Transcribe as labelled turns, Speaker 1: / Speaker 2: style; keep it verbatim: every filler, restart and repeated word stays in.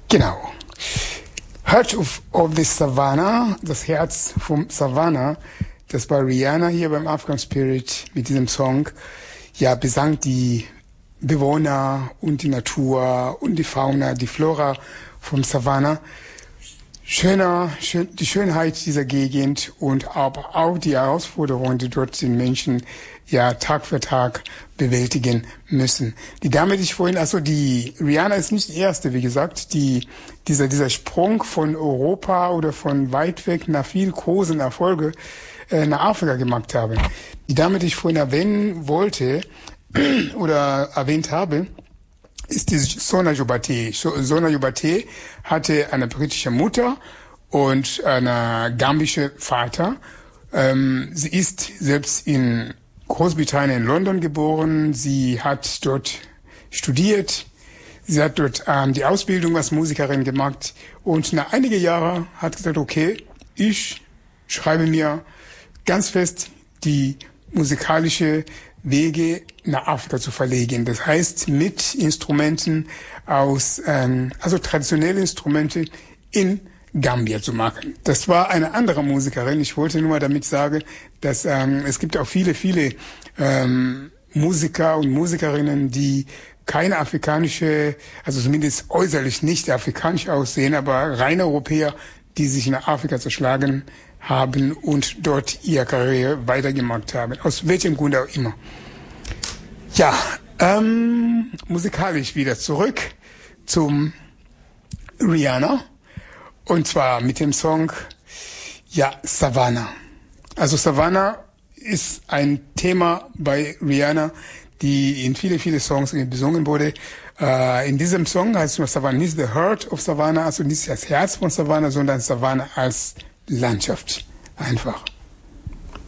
Speaker 1: Genau. Heart of, of the Savannah, das Herz vom Savannah, das war Rihanna hier beim African Spirit mit diesem Song, ja, besangt die Bewohner und die Natur und die Fauna, die Flora vom Savannah. Schöner, schön, die Schönheit dieser Gegend und aber auch die Herausforderungen, die dort den Menschen ja Tag für Tag bewältigen müssen. Die Dame, die ich vorhin, also die Rihanna ist nicht die erste, wie gesagt, die dieser dieser Sprung von Europa oder von weit weg nach viel großen Erfolge äh, nach Afrika gemacht habe. Die Dame, die ich vorhin erwähnen wollte oder erwähnt habe, ist die Sona Jobate. Sona Jobate hatte eine britische Mutter und eine gambische Vater. Ähm, sie ist selbst in Großbritannien in London geboren. Sie hat dort studiert. Sie hat dort ähm, die Ausbildung als Musikerin gemacht. Und nach einigen Jahren hat gesagt, okay, ich schreibe mir ganz fest die musikalische Wege nach Afrika zu verlegen. Das heißt, mit Instrumenten aus, ähm, also traditionelle Instrumente in Gambia zu machen. Das war eine andere Musikerin. Ich wollte nur mal damit sagen, dass ähm, es gibt auch viele, viele ähm, Musiker und Musikerinnen, die keine afrikanische, also zumindest äußerlich nicht afrikanisch aussehen, aber reine Europäer, die sich nach Afrika zerschlagen haben und dort ihre Karriere weitergemacht haben. Aus welchem Grund auch immer. Ja, ähm, musikalisch wieder zurück zum Rihanna. Und zwar mit dem Song, ja, Savannah. Also Savannah ist ein Thema bei Rihanna, die in viele, viele Songs besungen wurde. Uh, in diesem Song heißt es nur Savannah, nicht the heart of Savannah, also nicht das Herz von Savannah, sondern Savannah als Landschaft. Einfach.